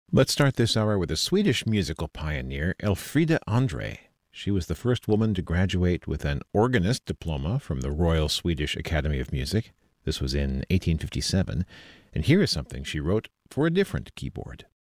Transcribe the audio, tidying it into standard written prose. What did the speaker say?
Let's start this hour with a Swedish musical pioneer, Elfrida Andre. She was the first woman to graduate with an organist diploma from the Royal Swedish Academy of Music. This was in 1857. And here is something she wrote for a different keyboard.